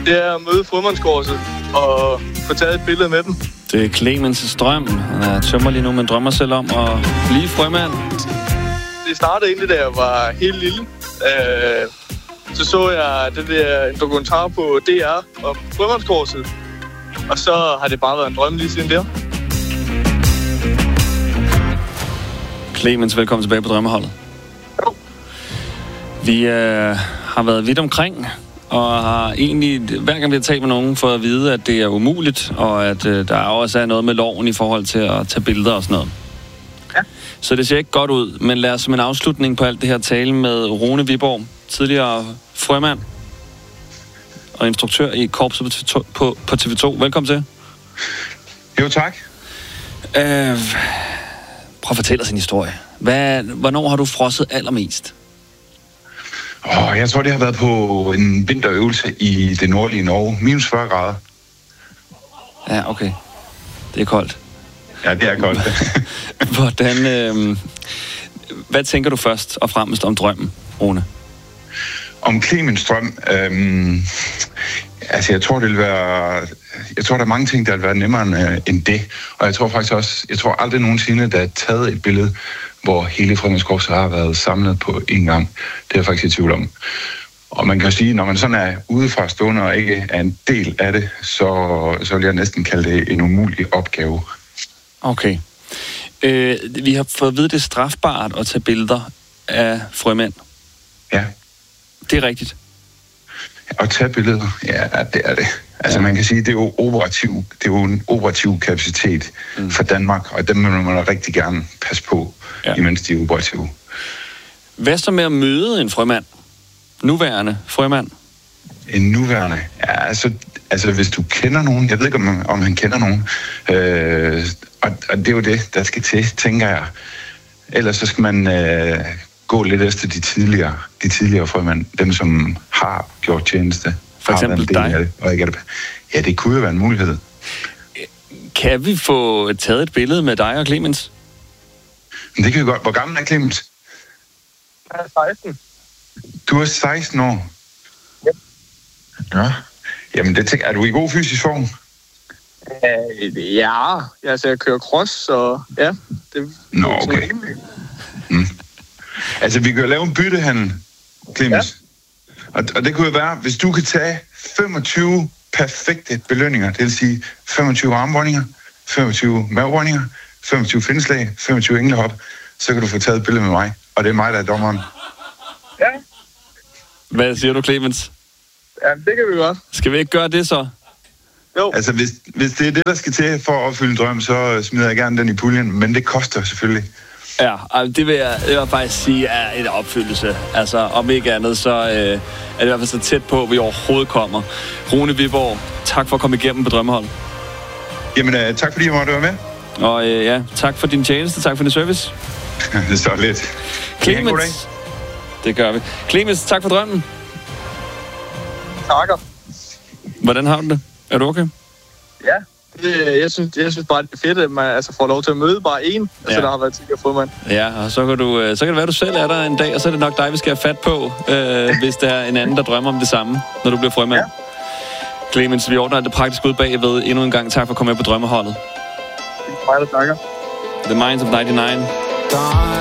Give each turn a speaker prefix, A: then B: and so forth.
A: Det er at møde frømandskorset og få taget et billede med dem.
B: Det er Clemens' drøm. Han er tømmer lige nu, men drømmer selv om at blive frømand.
A: Det startede egentlig, da jeg var helt lille. Så jeg en dokumentar på DR om frømandskorset. Og så har det bare været en drøm lige siden der.
B: Clemens, velkommen tilbage på Drømmeholdet.
A: Jo.
B: Vi har været vidt omkring, og har egentlig, hver gang vi har talt med nogen, fået at vide, at det er umuligt, og at der også er noget med loven i forhold til at tage billeder og sådan noget.
A: Ja.
B: Så det ser ikke godt ud, men lad os som en afslutning på alt det her tale med Rune Viborg, tidligere frømand og instruktør i korpset på TV2. Velkommen til.
C: Jo, tak.
B: Prøv at fortælle os en historie. Hvornår har du frosset allermest?
C: Jeg tror, det har været på en vinterøvelse i det nordlige Norge. Minus 40 grader.
B: Ja, okay. Det er koldt.
C: Ja, det er koldt.
B: Hvad tænker du først og fremmest om drømmen, Rune?
C: Om Clemens drøm? Jeg tror, der er mange ting, der vil være nemmere end det. Og jeg tror faktisk også, aldrig nogensinde, der er taget et billede, hvor hele Frømandskorpset har været samlet på en gang. Det er jeg faktisk i tvivl om. Og man kan sige, når man sådan er udefra stående og ikke er en del af det, så vil jeg næsten kalde det en umulig opgave.
B: Okay. Vi har fået at vide, det er strafbart at tage billeder af frømænd.
C: Ja.
B: Det er rigtigt.
C: At tage billeder, ja, det er det. Altså man kan sige, det er jo en operativ kapacitet for Danmark, og dem vil man rigtig gerne passe på, imens de er operative.
B: Hvad så med at møde en frømand? Nuværende frømand?
C: En nuværende? Ja, altså hvis du kender nogen, jeg ved ikke, om han kender nogen, og det er jo det, der skal til, tænker jeg. Ellers så skal man gå lidt efter de tidligere frømænd, dem som har gjort tjeneste.
B: For eksempel dig?
C: Ja, det kunne jo være en mulighed.
B: Kan vi få taget et billede med dig og Clemens?
C: Det kan vi godt. Hvor gammel er Clemens?
A: Jeg er 16.
C: Du er 16 år? Ja. Jamen, er du i god fysisk form?
A: Ja, altså jeg kører cross, så ja.
C: Nå, okay. Altså, vi kan jo lave en byttehandel, Clemens. Ja. Og det kunne jo være, hvis du kan tage 25 perfekte belønninger, det vil sige 25 armbøjninger, 25 mavebøjninger, 25 findeslag, 25 englehop, så kan du få taget et billede med mig. Og det er mig, der er dommeren.
A: Ja.
B: Hvad siger du, Clemens?
A: Ja, det kan vi godt.
B: Skal vi ikke gøre det så?
A: Jo.
C: Altså, hvis det er det, der skal til for at opfylde en drøm, så smider jeg gerne den i puljen, men det koster selvfølgelig.
B: Ja, det vil jeg faktisk sige er en opfyldelse. Altså, om ikke andet, så er det i hvert fald så tæt på, at vi overhovedet kommer. Rune Viborg, tak for at komme igennem på Drømmeholdet.
C: Jamen, tak fordi jeg måtte være med.
B: Og tak for din tjeneste, tak for din service.
C: Det er så lidt.
B: Clemens, det gør vi. Clemens, tak for drømmen.
A: Takker.
B: Hvordan har du det? Er du okay?
A: Ja. Jeg synes bare, det er fedt, at man får lov til at møde bare en, altså der har været tidligere frømand.
B: Ja, og så kan det være, du selv er der en dag, og så er det nok dig, vi skal have fat på, hvis der er en anden, der drømmer om det samme, når du bliver frømand. Ja. Clemens, vi ordner det praktisk ud bagved. Endnu en gang tak for at komme med på Drømmeholdet.
A: Mig, der takker.
B: The Minds of 99.